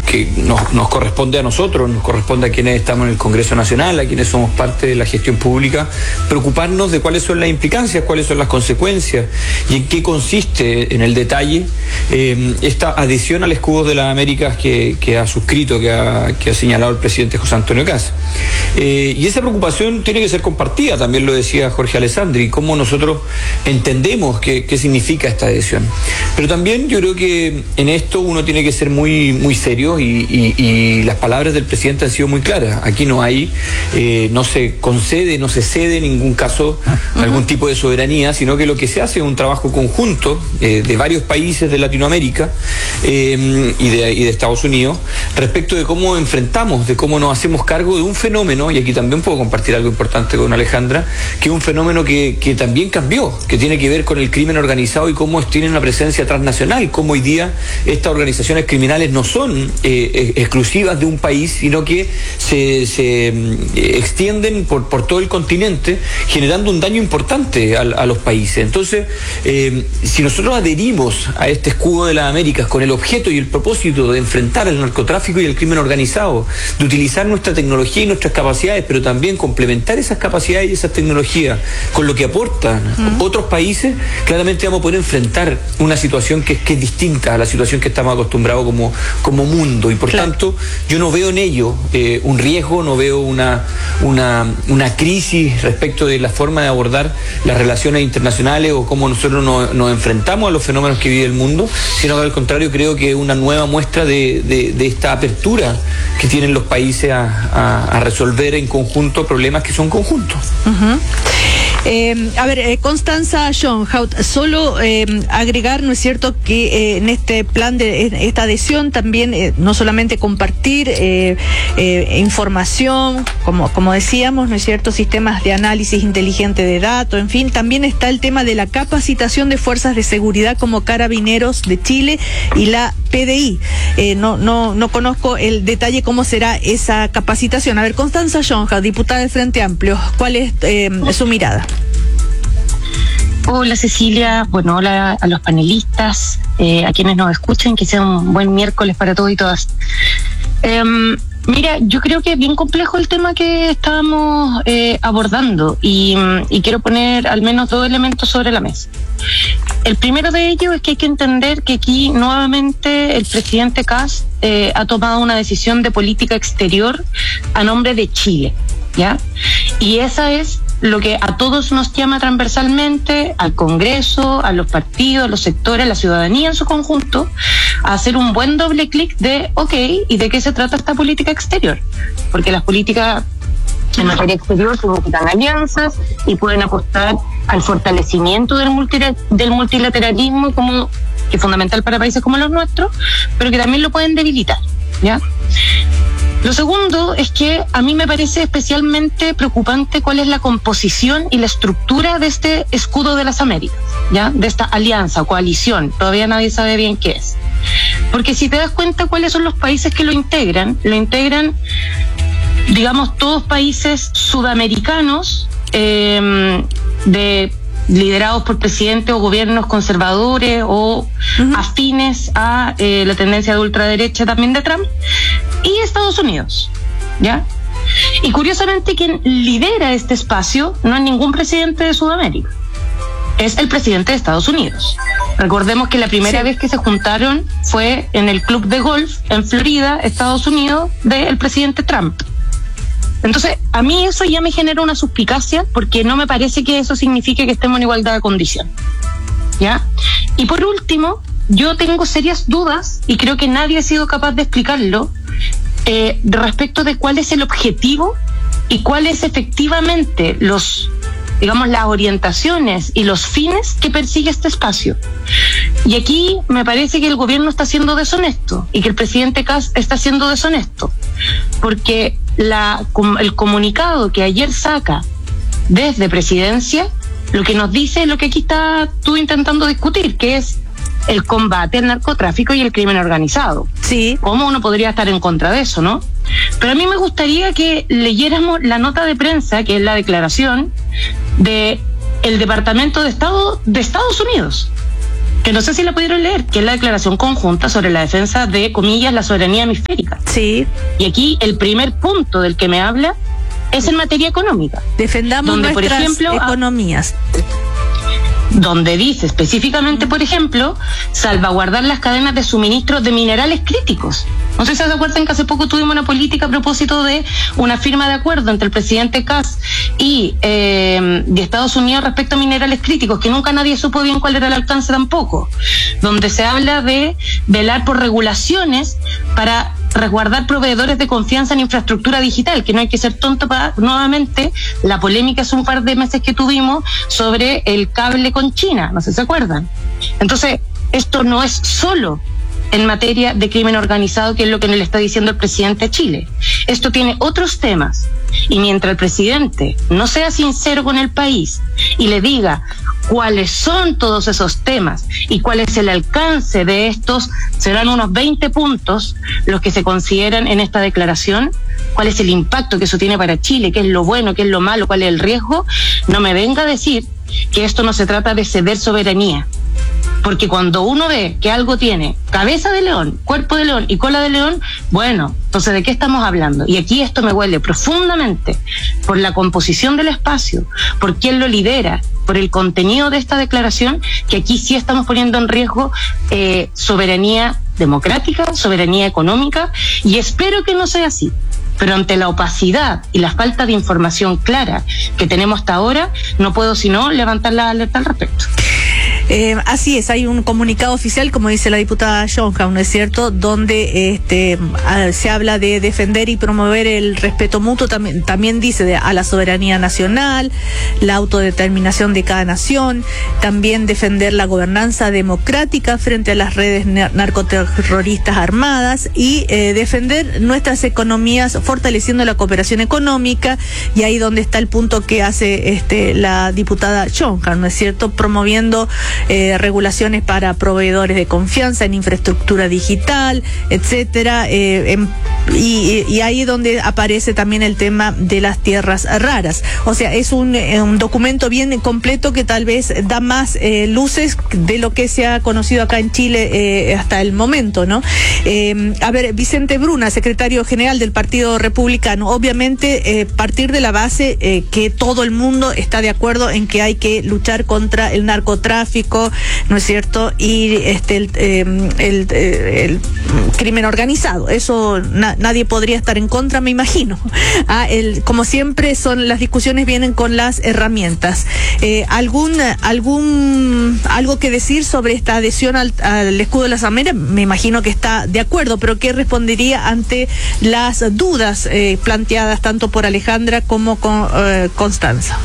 nos corresponde a nosotros, nos corresponde a quienes estamos en el Congreso Nacional, a quienes somos parte de la gestión pública, preocuparnos de cuáles son las implicancias, cuáles son las consecuencias y en qué consiste en el detalle esta adhesión al escudo de las Américas que ha suscrito, que ha señalado el presidente José Antonio Kast. Y esa preocupación tiene que ser compartida, también lo decía Jorge Alessandri, cómo nosotros entendemos qué significa esta adhesión. Pero también yo creo que en esto uno tiene que ser muy, muy serio y las palabras del presidente han sido muy claras. Aquí no se concede, no se cede en ningún caso algún tipo de soberanía, sino que lo que se hace es un trabajo conjunto de varios países de Latinoamérica y de Estados Unidos respecto de cómo enfrentamos, de cómo nos hacemos cargo de un fenómeno, y aquí también puedo compartir algo importante con Alejandra, que es un fenómeno que también cambió, que tiene que ver con el crimen organizado y cómo tienen una presencia transnacional, cómo hoy día estas organizaciones criminales no son exclusivas de un país, sino que se extienden por todo el continente, generando un daño importante a los países. Entonces, si nosotros adherimos a este escudo de las Américas con el objeto y el propósito de enfrentar el narcotráfico y el crimen organizado, de utilizar nuestra tecnología y nuestras capacidades, pero también complementar esas capacidades y esas tecnologías con lo que aportan otros países, claramente vamos a poder enfrentar una situación que es distinta a la situación que estamos acostumbrados como mundo, y por tanto yo no veo en ello un riesgo, no veo una crisis respecto de la forma de abordar las relaciones internacionales o cómo nosotros nos enfrentamos a los fenómenos que vive el mundo, sino que al contrario creo que es una nueva muestra de esta apertura que tienen los países a resolver en conjunto problemas que son conjuntos. Constanza Schoenhout, solo agregar, ¿no es cierto?, que en este plan de esta adhesión también no solamente compartir información, como decíamos, ¿no es cierto?, sistemas de análisis inteligente de datos, en fin, también está el tema de la capacitación de fuerzas de seguridad como Carabineros de Chile y la PDI. No conozco el detalle cómo será esa capacitación. A ver, Constanza Schoenhout, diputada del Frente Amplio, ¿cuál es su mirada? Hola Cecilia, bueno, hola a los panelistas, a quienes nos escuchen, que sea un buen miércoles para todos y todas. Mira, yo creo que es bien complejo el tema que estábamos abordando y quiero poner al menos dos elementos sobre la mesa. El primero de ellos es que hay que entender que aquí nuevamente el presidente Kast ha tomado una decisión de política exterior a nombre de Chile, ¿ya? Y esa es lo que a todos nos llama transversalmente, al Congreso, a los partidos, a los sectores, a la ciudadanía en su conjunto, a hacer un buen doble clic de, ¿y de qué se trata esta política exterior? Porque las políticas en materia exterior significan alianzas y pueden apostar al fortalecimiento del multilateralismo, que es fundamental para países como los nuestros, pero que también lo pueden debilitar, ¿ya? Lo segundo es que a mí me parece especialmente preocupante cuál es la composición y la estructura de este escudo de las Américas, ¿ya? De esta alianza o coalición. Todavía nadie sabe bien qué es. Porque si te das cuenta cuáles son los países que lo integran, digamos, todos países sudamericanos liderados por presidentes o gobiernos conservadores o afines a la tendencia de ultraderecha también de Trump, y Estados Unidos, ¿ya? Y curiosamente quien lidera este espacio no es ningún presidente de Sudamérica, es el presidente de Estados Unidos. Recordemos que la primera vez que se juntaron fue en el club de golf en Florida, Estados Unidos, del presidente Trump. Entonces, a mí eso ya me genera una suspicacia, porque no me parece que eso signifique que estemos en igualdad de condición, ¿ya? Y por último, yo tengo serias dudas, y creo que nadie ha sido capaz de explicarlo, respecto de cuál es el objetivo y cuáles efectivamente las orientaciones y los fines que persigue este espacio. Y aquí me parece que el gobierno está siendo deshonesto y que el presidente Kast está siendo deshonesto, porque el comunicado que ayer saca desde Presidencia lo que nos dice es lo que aquí está tú intentando discutir, que es el combate al narcotráfico y el crimen organizado. Sí. ¿Cómo uno podría estar en contra de eso, no? Pero a mí me gustaría que leyéramos la nota de prensa, que es la declaración de el Departamento de Estado de Estados Unidos, que no sé si la pudieron leer, que es la declaración conjunta sobre la defensa de, comillas, la soberanía hemisférica. Sí. Y aquí el primer punto del que me habla es en materia económica. Defendamos donde, nuestras, por ejemplo, economías. Donde dice específicamente, por ejemplo, salvaguardar las cadenas de suministro de minerales críticos. No sé si se acuerdan que hace poco tuvimos una política a propósito de una firma de acuerdo entre el presidente Kass y de Estados Unidos respecto a minerales críticos, que nunca nadie supo bien cuál era el alcance tampoco, donde se habla de velar por regulaciones para resguardar proveedores de confianza en infraestructura digital, que no hay que ser tonto para, nuevamente, la polémica hace un par de meses que tuvimos sobre el cable con China, no sé si se acuerdan. Entonces, esto no es solo en materia de crimen organizado, que es lo que le está diciendo el presidente de Chile. Esto tiene otros temas, y mientras el presidente no sea sincero con el país y le diga cuáles son todos esos temas y cuál es el alcance de estos, serán unos 20 puntos los que se consideran en esta declaración, cuál es el impacto que eso tiene para Chile, qué es lo bueno, qué es lo malo, cuál es el riesgo. No me venga a decir que esto no se trata de ceder soberanía, porque cuando uno ve que algo tiene cabeza de león, cuerpo de león y cola de león, bueno, entonces ¿de qué estamos hablando? Y aquí esto me huele profundamente por la composición del espacio, por quién lo lidera, por el contenido de esta declaración, que aquí sí estamos poniendo en riesgo soberanía democrática, soberanía económica, y espero que no sea así. Pero ante la opacidad y la falta de información clara que tenemos hasta ahora, no puedo sino levantar la alerta al respecto. Así es, hay un comunicado oficial, como dice la diputada Jonca, ¿no es cierto?, donde se habla de defender y promover el respeto mutuo, también dice a la soberanía nacional, la autodeterminación de cada nación, también defender la gobernanza democrática frente a las redes narcoterroristas armadas y defender nuestras economías fortaleciendo la cooperación económica, y ahí donde está el punto que hace la diputada Jonca, ¿no es cierto?, promoviendo regulaciones para proveedores de confianza en infraestructura digital, etcétera, y ahí donde aparece también el tema de las tierras raras. O sea, es un documento bien completo que tal vez da más luces de lo que se ha conocido acá en Chile hasta el momento, ¿no? A ver, Vicente Bruna, secretario general del Partido Republicano, obviamente partir de la base que todo el mundo está de acuerdo en que hay que luchar contra el narcotráfico, ¿no es cierto?, y el crimen organizado. Eso nadie podría estar en contra, me imagino. Como siempre, las discusiones vienen con las herramientas. ¿Algo que decir sobre esta adhesión al escudo de las Américas? Me imagino que está de acuerdo, pero ¿qué respondería ante las dudas planteadas tanto por Alejandra como con Constanza?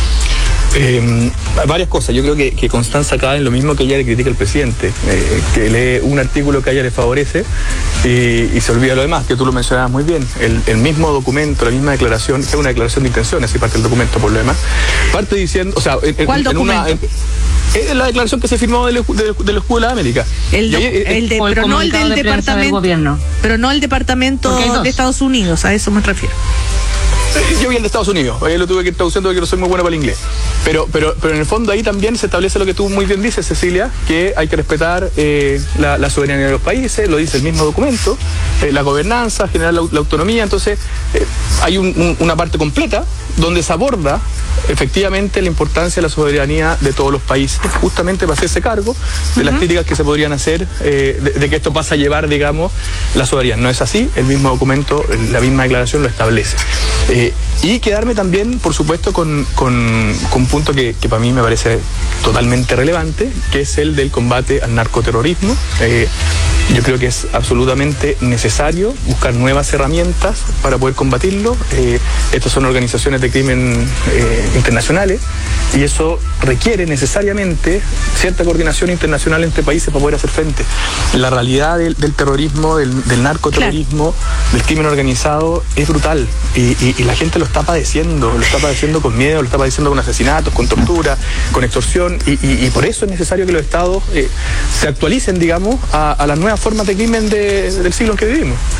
Varias cosas. Yo creo que Constanza cae en lo mismo que ella le critica al presidente, que lee un artículo que a ella le favorece y se olvida lo demás, que tú lo mencionabas muy bien. El mismo documento, la misma declaración, que es una declaración de intenciones, y parte del documento por lo demás, parte diciendo, o sea, ¿cuál documento? Es la declaración que se firmó del escudo de la América. Pero no el del departamento, pero no el departamento de Estados Unidos, a eso me refiero. Yo vi el de Estados Unidos, ahí lo tuve que ir traduciendo porque no soy muy bueno para el inglés. Pero en el fondo ahí también se establece lo que tú muy bien dices, Cecilia, que hay que respetar la soberanía de los países, lo dice el mismo documento, la gobernanza, generar la autonomía. Entonces hay una parte completa donde se aborda efectivamente la importancia de la soberanía de todos los países, justamente para hacerse cargo de las críticas que se podrían hacer de que esto pasa a llevar, digamos, la soberanía. No es así, el mismo documento, la misma declaración lo establece. Y quedarme también, por supuesto, con un punto que para mí me parece totalmente relevante, que es el del combate al narcoterrorismo. Yo creo que es absolutamente necesario buscar nuevas herramientas para poder combatirlo. Estas son organizaciones de crimen internacionales y eso requiere necesariamente cierta coordinación internacional entre países para poder hacer frente. La realidad del terrorismo, del narcoterrorismo, del crimen organizado es brutal y la gente lo está padeciendo con miedo, lo está padeciendo con asesinatos, con tortura, con extorsión y por eso es necesario que los estados se actualicen, digamos, a las nuevas formas de crimen del siglo en que vivimos.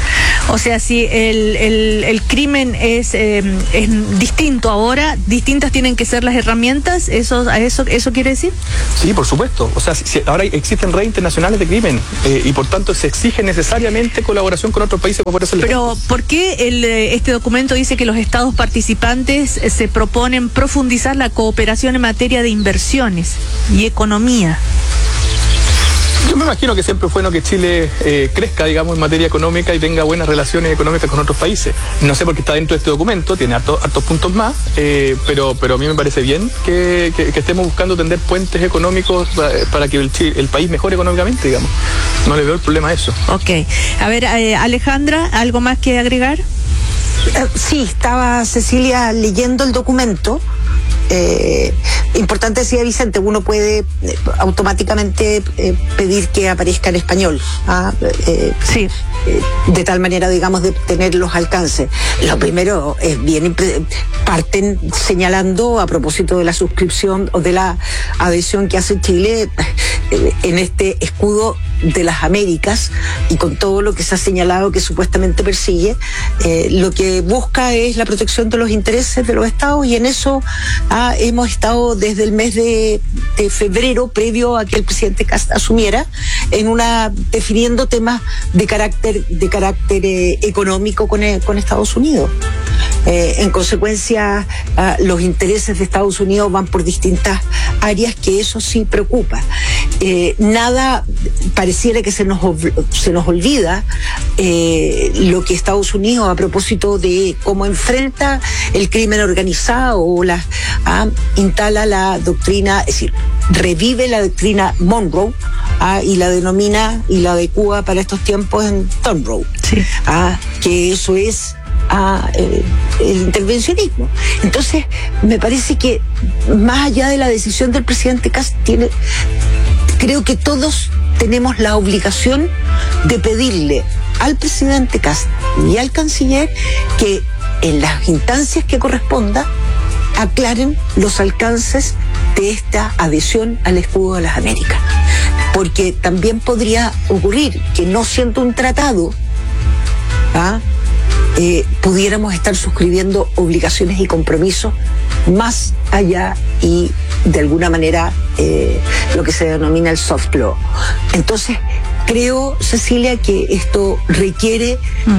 O sea, si el crimen es distinto ahora, distintas tienen que ser las herramientas, ¿eso quiere decir? Sí, por supuesto. O sea, si ahora existen redes internacionales de crimen y por tanto se exige necesariamente colaboración con otros países para poder hacerlo. Pero, ¿por qué este documento dice que los estados participantes se proponen profundizar la cooperación en materia de inversiones y economía? Yo me imagino que siempre es bueno que Chile crezca, digamos, en materia económica y tenga buenas relaciones económicas con otros países. No sé por qué está dentro de este documento, tiene hartos puntos más, pero a mí me parece bien que estemos buscando tender puentes económicos para que el país mejore económicamente, digamos. No le veo el problema a eso. Ok. A ver, Alejandra, ¿algo más que agregar? Sí, estaba Cecilia leyendo el documento. Importante, decía Vicente, uno puede automáticamente pedir que aparezca en español, sí, de tal manera, digamos, de tener los alcances. Lo primero es parten señalando, a propósito de la suscripción o de la adhesión que hace Chile en este escudo de las Américas, y con todo lo que se ha señalado que supuestamente persigue, lo que busca es la protección de los intereses de los estados, y en eso hemos estado desde el mes de febrero, previo a que el presidente Kast asumiera, definiendo temas de carácter económico con Estados Unidos. En consecuencia, los intereses de Estados Unidos van por distintas áreas, que eso sí preocupa. Nada pareciera que se nos olvida lo que Estados Unidos, a propósito de cómo enfrenta el crimen organizado, o instala la doctrina, es decir, revive la doctrina Monroe, y la denomina y la adecua para estos tiempos en Monroe, sí. Que eso es el intervencionismo. Entonces, me parece que más allá de la decisión del presidente Kast, creo que todos tenemos la obligación de pedirle al presidente Kast y al canciller que en las instancias que corresponda aclaren los alcances de esta adhesión al escudo de las Américas, porque también podría ocurrir que, no siendo un tratado, pudiéramos estar suscribiendo obligaciones y compromisos más allá, y de alguna manera lo que se denomina el soft law. Entonces, creo, Cecilia, que esto requiere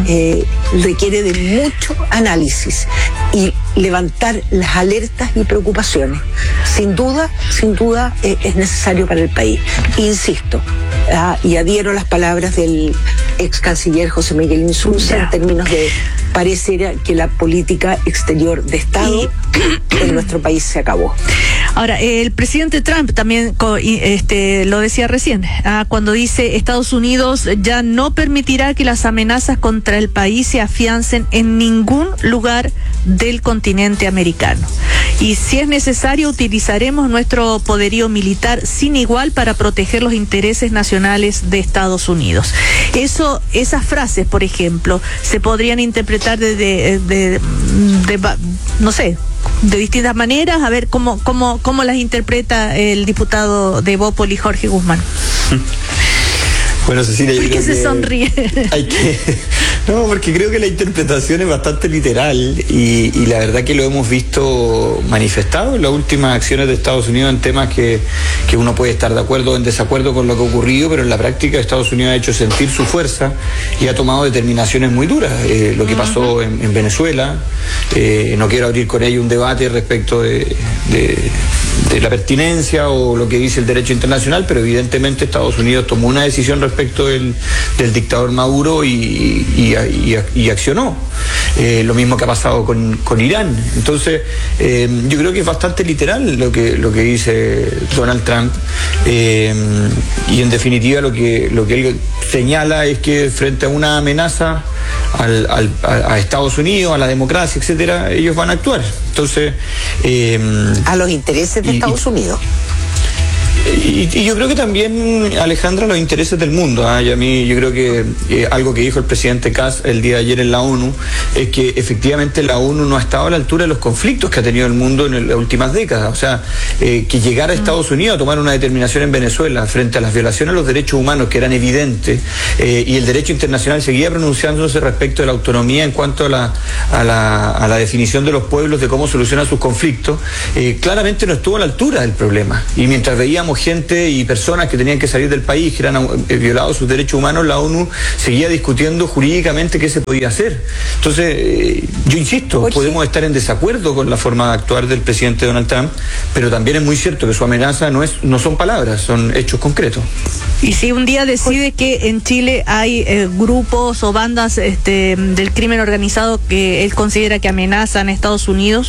de mucho análisis y levantar las alertas y preocupaciones. Sin duda, es necesario para el país. Insisto, y adhiero a las palabras del ex canciller José Miguel Insulza, en términos de pareciera que la política exterior de Estado en nuestro país se acabó. Ahora, el presidente Trump también lo decía recién, cuando dice: Estados Unidos ya no permitirá que las amenazas contra el país se afiancen en ningún lugar del continente americano. Y si es necesario, utilizaremos nuestro poderío militar sin igual para proteger los intereses nacionales de Estados Unidos. Esas frases, por ejemplo, se podrían interpretar no sé, de distintas maneras. A ver cómo las interpreta el diputado de Bópoli, Jorge Guzmán. Bueno, Cecilia, yo ¿por qué se sonríe? No, porque creo que la interpretación es bastante literal y la verdad que lo hemos visto manifestado en las últimas acciones de Estados Unidos en temas que uno puede estar de acuerdo o en desacuerdo con lo que ha ocurrido, pero en la práctica Estados Unidos ha hecho sentir su fuerza y ha tomado determinaciones muy duras. Lo que pasó en Venezuela, no quiero abrir con ello un debate respecto de la pertinencia o lo que dice el derecho internacional, pero evidentemente Estados Unidos tomó una decisión respecto del dictador Maduro y accionó. Lo mismo que ha pasado con Irán. Entonces, yo creo que es bastante literal lo que dice Donald Trump, y en definitiva lo que él señala es que frente a una amenaza a Estados Unidos, a la democracia, etcétera, ellos van a actuar. Entonces, a los intereses de Estados Unidos. Y yo creo que también, Alejandra, los intereses del mundo. Y a mí yo creo que algo que dijo el presidente Kass el día de ayer en la ONU es que efectivamente la ONU no ha estado a la altura de los conflictos que ha tenido el mundo en las últimas décadas. O sea, que llegara a Estados Unidos a tomar una determinación en Venezuela frente a las violaciones a los derechos humanos que eran evidentes, y el derecho internacional seguía pronunciándose respecto de la autonomía en cuanto a la definición de los pueblos, de cómo solucionar sus conflictos, claramente no estuvo a la altura del problema. Y mientras veíamos gente y personas que tenían que salir del país, que eran violados sus derechos humanos, la ONU seguía discutiendo jurídicamente qué se podía hacer. Entonces, yo insisto, podemos estar en desacuerdo con la forma de actuar del presidente Donald Trump, pero también es muy cierto que su amenaza no son palabras, son hechos concretos. Y si un día decide que en Chile hay grupos o bandas del crimen organizado que él considera que amenazan a Estados Unidos.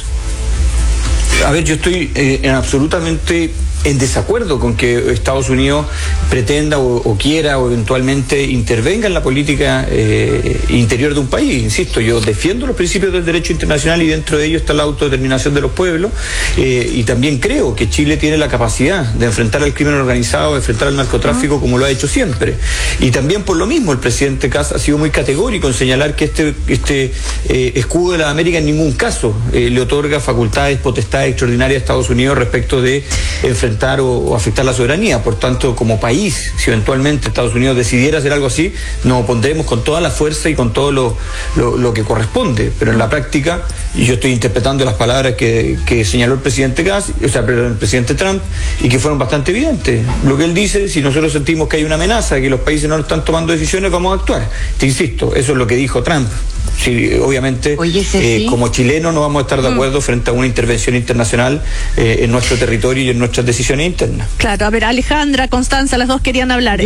A ver, yo estoy absolutamente en desacuerdo con que Estados Unidos pretenda o quiera o eventualmente intervenga en la política interior de un país. Insisto, yo defiendo los principios del derecho internacional y dentro de ello está la autodeterminación de los pueblos, y también creo que Chile tiene la capacidad de enfrentar al crimen organizado, de enfrentar al narcotráfico como lo ha hecho siempre. Y también por lo mismo el presidente Kass ha sido muy categórico en señalar que este escudo de la América en ningún caso le otorga facultades, potestades extraordinarias a Estados Unidos respecto de enfrentar o afectar la soberanía. Por tanto, como país, si eventualmente Estados Unidos decidiera hacer algo así, nos opondremos con toda la fuerza y con todo lo que corresponde. Pero en la práctica, y yo estoy interpretando las palabras que señaló el presidente Kass, el presidente Trump, y que fueron bastante evidentes. Lo que él dice, si nosotros sentimos que hay una amenaza, que los países no están tomando decisiones, vamos a actuar. Te insisto, eso es lo que dijo Trump. Sí, obviamente, como chilenos no vamos a estar de acuerdo frente a una intervención internacional en nuestro territorio y en nuestras decisiones internas. Claro, a ver, Alejandra, Constanza, las dos querían hablar.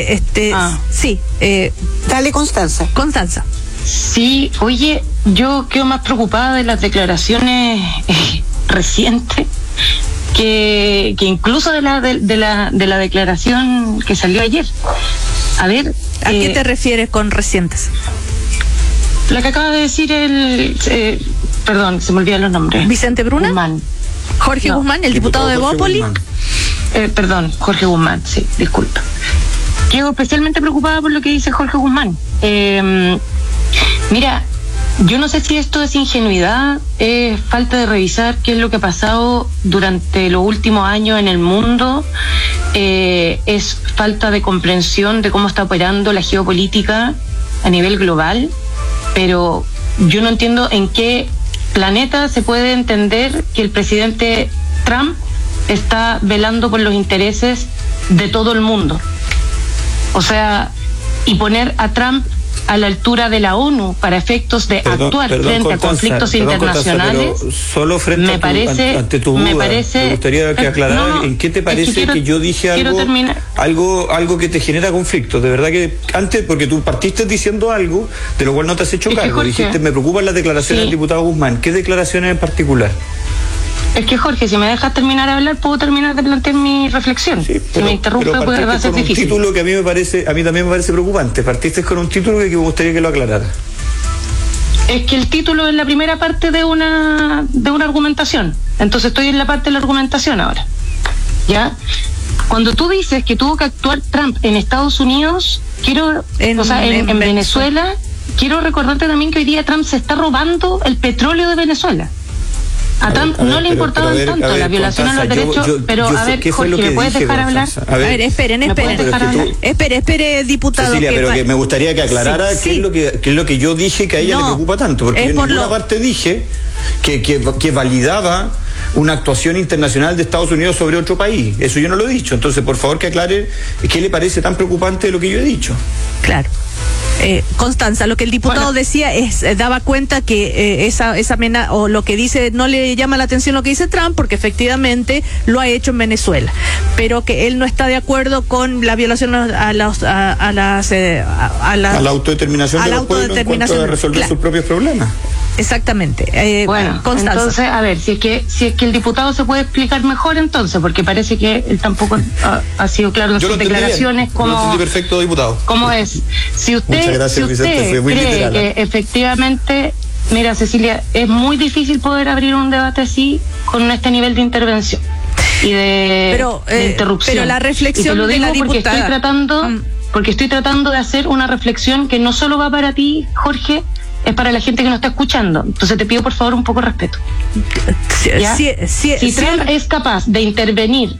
Sí. Dale, Constanza. Constanza. Sí, oye, yo quedo más preocupada de las declaraciones recientes que incluso de la declaración que salió ayer. A ver, ¿a qué te refieres con recientes? La que acaba de decir perdón, se me olvidan los nombres. ¿Vicente Bruna? Guzmán. Jorge Guzmán, el diputado de Bópoli. Perdón, Jorge Guzmán, sí, disculpa. Quedo especialmente preocupada por lo que dice Jorge Guzmán. Mira, yo no sé si esto es ingenuidad, es falta de revisar qué es lo que ha pasado durante los últimos años en el mundo, es falta de comprensión de cómo está operando la geopolítica a nivel global. Pero yo no entiendo en qué planeta se puede entender que el presidente Trump está velando por los intereses de todo el mundo. O sea, y poner a Trump a la altura de la ONU para efectos de actuar frente a conflictos internacionales, solo frente ante tu duda, me gustaría que aclararas en qué te parece que yo dije algo que te genera conflicto. De verdad que antes, porque tú partiste diciendo algo de lo cual no te has hecho cargo. Dijiste, me preocupan las declaraciones del diputado Guzmán. ¿Qué declaraciones en particular? Es que, Jorge, si me dejas terminar de hablar, puedo terminar de plantear mi reflexión. Sí, si me interrumpes, pues va a ser difícil. Un título que a mí también me parece preocupante. Partiste con un título que me gustaría que lo aclarara. Es que el título es la primera parte de una argumentación. Entonces estoy en la parte de la argumentación ahora. ¿Ya? Cuando tú dices que tuvo que actuar Trump en Estados Unidos, en Venezuela, quiero recordarte también que hoy día Trump se está robando el petróleo de Venezuela. A Trump no le importaban tanto las violaciones a los derechos, pero a ver, Jorge, ¿me puedes dejar hablar? A ver, espere, diputado. Cecilia, pero que me gustaría que aclarara qué es lo que yo dije que a ella le preocupa tanto, porque en ninguna parte dije que validaba una actuación internacional de Estados Unidos sobre otro país. Eso yo no lo he dicho. Entonces, por favor, que aclare qué le parece tan preocupante de lo que yo he dicho. Claro. Constanza, lo que el diputado decía daba cuenta que esa amenaza o lo que dice no le llama la atención lo que dice Trump, porque efectivamente lo ha hecho en Venezuela, pero que él no está de acuerdo con la violación a la autodeterminación de los pueblos en cuanto a resolver sus propios problemas. Exactamente. Constanza. Entonces, a ver, si es que el diputado se puede explicar mejor, entonces, porque parece que él tampoco ha sido claro en sus declaraciones. Yo lo entendí perfecto, diputado. ¿Cómo es? Si usted cree que efectivamente, mira, Cecilia, es muy difícil poder abrir un debate así con este nivel de intervención. y de interrupción. Pero la reflexión de la diputada... Porque estoy tratando de hacer una reflexión que no solo va para ti, Jorge, es para la gente que nos está escuchando. Entonces te pido por favor un poco de respeto. Si Trump es capaz de intervenir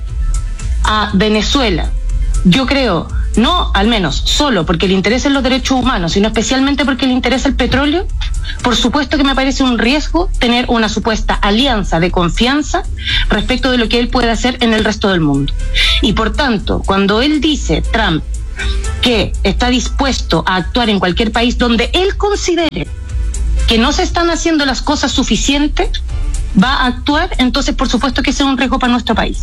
a Venezuela, yo creo, no al menos solo porque le interesan los derechos humanos, sino especialmente porque le interesa el petróleo, por supuesto que me parece un riesgo tener una supuesta alianza de confianza respecto de lo que él puede hacer en el resto del mundo. Y por tanto, cuando él dice, Trump, que está dispuesto a actuar en cualquier país donde él considere que no se están haciendo las cosas suficientes, va a actuar, entonces por supuesto que sea un riesgo para nuestro país.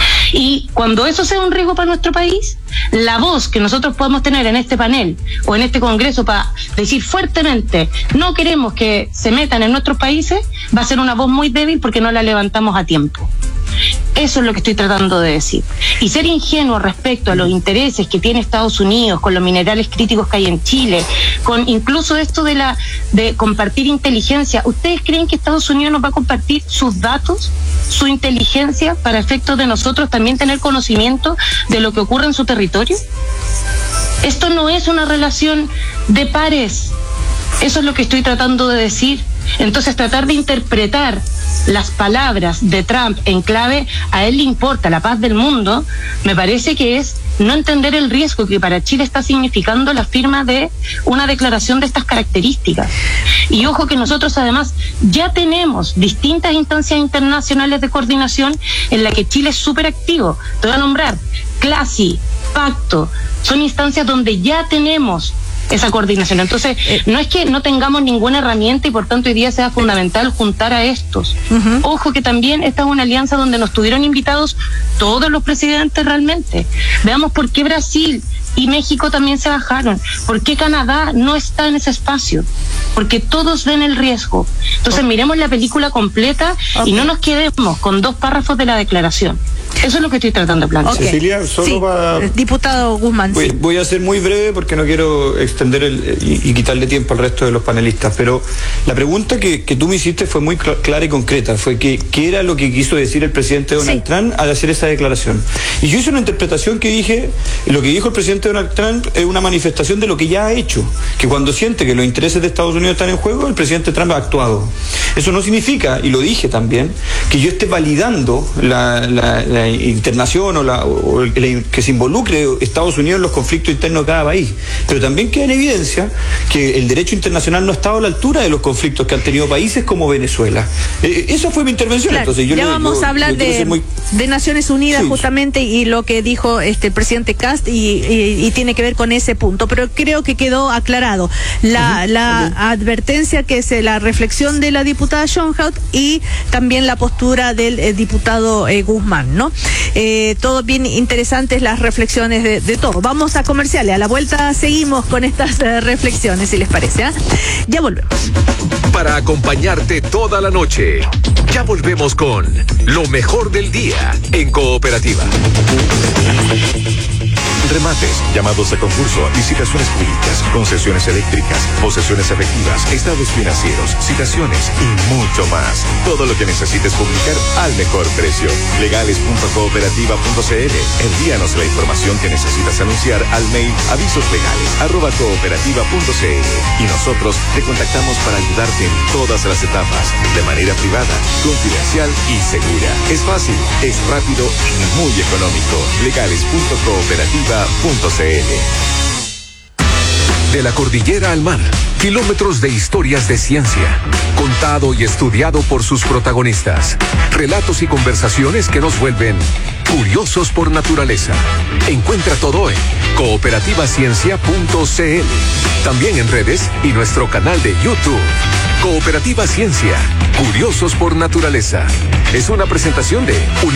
Y cuando eso sea un riesgo para nuestro país, la voz que nosotros podemos tener en este panel o en este congreso para decir fuertemente no queremos que se metan en nuestros países, va a ser una voz muy débil porque no la levantamos a tiempo. Eso es lo que estoy tratando de decir. Y ser ingenuo respecto a los intereses que tiene Estados Unidos con los minerales críticos que hay en Chile, con incluso esto de compartir inteligencia. ¿Ustedes creen que Estados Unidos nos va a compartir sus datos, su inteligencia, para efectos de nosotros también tener conocimiento de lo que ocurre en su territorio? Esto no es una relación de pares. Eso es lo que estoy tratando de decir. Entonces, tratar de interpretar las palabras de Trump en clave a él le importa la paz del mundo, me parece que es no entender el riesgo que para Chile está significando la firma de una declaración de estas características. Y ojo que nosotros además ya tenemos distintas instancias internacionales de coordinación en la que Chile es súper activo. Te voy a nombrar CLASI, Pacto, son instancias donde ya tenemos esa coordinación. Entonces, no es que no tengamos ninguna herramienta y por tanto hoy día sea fundamental juntar a estos. Ojo que también esta es una alianza donde nos tuvieron invitados todos los presidentes realmente. Veamos por qué Brasil y México también se bajaron, por qué Canadá no está en ese espacio, porque todos ven el riesgo. Entonces miremos la película completa y no nos quedemos con 2 párrafos de la declaración. Eso es lo que estoy tratando de plantear. Cecilia, solo para... Diputado Guzmán. Voy a ser muy breve porque no quiero extender y quitarle tiempo al resto de los panelistas, pero la pregunta que tú me hiciste fue muy clara y concreta, fue que qué era lo que quiso decir el presidente Donald Trump al hacer esa declaración. Y yo hice una interpretación que dije, lo que dijo el presidente Donald Trump es una manifestación de lo que ya ha hecho, que cuando siente que los intereses de Estados Unidos están en juego, el presidente Trump ha actuado. Eso no significa, y lo dije también, que yo esté validando la internación o que se involucre Estados Unidos en los conflictos internos de cada país, pero también queda en evidencia que el derecho internacional no ha estado a la altura de los conflictos que han tenido países como Venezuela. Esa fue mi intervención. Claro, entonces ya vamos a hablar de Naciones Unidas justamente y lo que dijo el presidente Kast y tiene que ver con ese punto, pero creo que quedó aclarado la advertencia que es la reflexión de la diputada Schoenhout y también la postura del diputado Guzmán, ¿no? Todo bien interesantes las reflexiones de todo. Vamos a comerciales, a la vuelta seguimos con estas reflexiones, si les parece. Ya volvemos. Para acompañarte toda la noche, ya volvemos con lo mejor del día en Cooperativa. Remates, llamados a concurso, licitaciones públicas, concesiones eléctricas, posesiones efectivas, estados financieros, citaciones y mucho más. Todo lo que necesites publicar al mejor precio. Legales.cooperativa.cl. Envíanos la información que necesitas anunciar al mail avisoslegales@cooperativa.cl y nosotros te contactamos para ayudarte en todas las etapas, de manera privada, confidencial y segura. Es fácil, es rápido y muy económico. Legales.cooperativa.cl. De la cordillera al mar, kilómetros de historias de ciencia, contado y estudiado por sus protagonistas, relatos y conversaciones que nos vuelven curiosos por naturaleza. Encuentra todo en cooperativaciencia.cl, también en redes y nuestro canal de YouTube. Cooperativa Ciencia, curiosos por naturaleza. Es una presentación de